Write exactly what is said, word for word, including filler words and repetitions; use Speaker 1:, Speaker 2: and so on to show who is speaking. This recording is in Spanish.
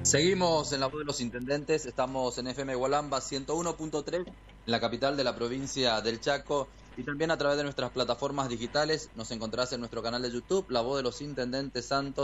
Speaker 1: Seguimos en la voz de los intendentes, estamos en F M Gualamba ciento uno punto tres, en la capital de la provincia del Chaco, y también a través de nuestras plataformas digitales. Nos encontrás en nuestro canal de YouTube, La Voz de los Intendentes Santos.